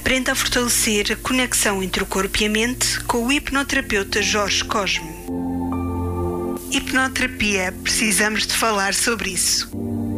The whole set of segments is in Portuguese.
Aprenda a fortalecer a conexão entre o corpo e a mente com o hipnoterapeuta Jorge Cosme. Hipnoterapia, precisamos de falar sobre isso.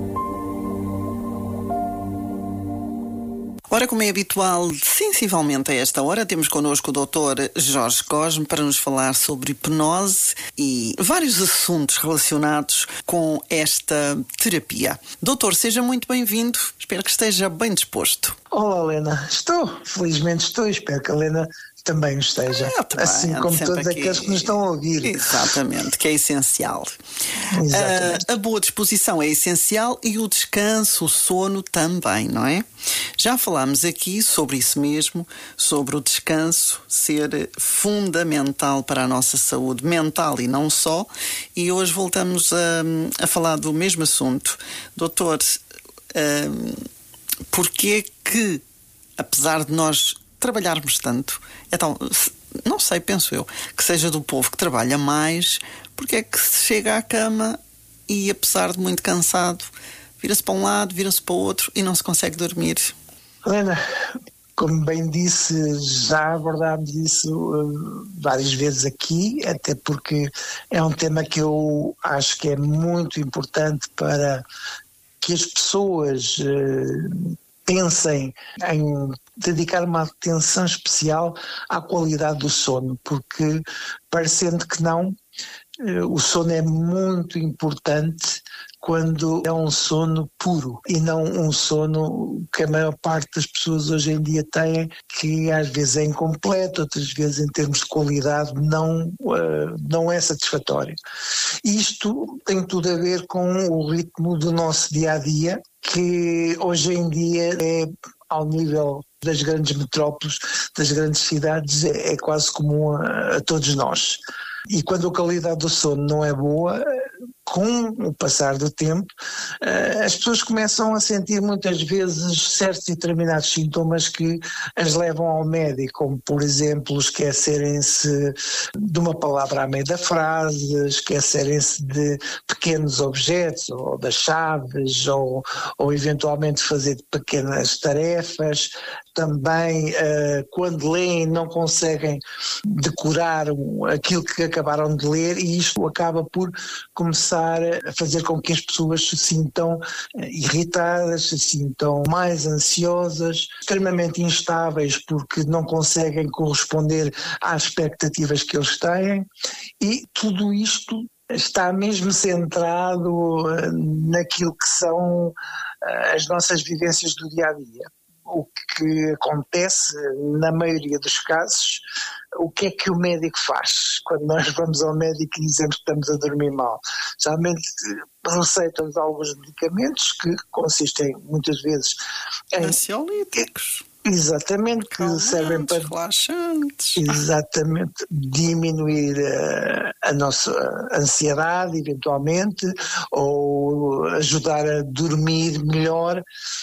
Ora, como é habitual, sensivelmente a esta hora, temos connosco o Dr. Jorge Cosme para nos falar sobre hipnose e vários assuntos relacionados com esta terapia. Doutor, seja muito bem-vindo. Espero que esteja bem disposto. Olá, Helena. Felizmente estou. Espero que a Helena também esteja. Assim como todos aqueles que nos estão a ouvir. Exatamente, que é essencial. A boa disposição é essencial e o descanso, o sono também, não é? Já falámos aqui sobre isso mesmo, sobre o descanso ser fundamental para a nossa saúde mental e não só, e hoje voltamos a falar do mesmo assunto. Doutor, porquê que, apesar de nós trabalharmos tanto, então, não sei, penso eu, que seja do povo que trabalha mais, porque é que se chega à cama e, apesar de muito cansado, vira-se para um lado, vira-se para o outro e não se consegue dormir? Helena, como bem disse, já abordámos isso várias vezes aqui, até porque é um tema que eu acho que é muito importante para que as pessoas pensem em dedicar uma atenção especial à qualidade do sono, porque, parecendo que não, o sono é muito importante quando é um sono puro e não um sono que a maior parte das pessoas hoje em dia têm, que às vezes é incompleto, outras vezes em termos de qualidade não é satisfatório. Isto tem tudo a ver com o ritmo do nosso dia-a-dia, que hoje em dia é ao nível das grandes metrópoles, das grandes cidades, é quase comum a todos nós. E quando a qualidade do sono não é boa, com o passar do tempo, as pessoas começam a sentir muitas vezes certos e determinados sintomas que as levam ao médico, como por exemplo esquecerem-se de uma palavra à meio da frase, esquecerem-se de pequenos objetos, ou das chaves, ou eventualmente fazer pequenas tarefas. Também, quando leem, não conseguem decorar aquilo que acabaram de ler, e isto acaba por começar a fazer com que as pessoas se sintam irritadas, se sintam mais ansiosas, extremamente instáveis porque não conseguem corresponder às expectativas que eles têm, e tudo isto está mesmo centrado naquilo que são as nossas vivências do dia-a-dia. O que acontece, na maioria dos casos, o que é que o médico faz quando nós vamos ao médico e dizemos que estamos a dormir mal? Geralmente receitam-nos alguns medicamentos que consistem muidas vezes em ansiolíticos. Exatamente, que servem para relaxantes. Exatamente, diminuir a nossa ansiedade, eventualmente, ou ajudar a dormir melhor,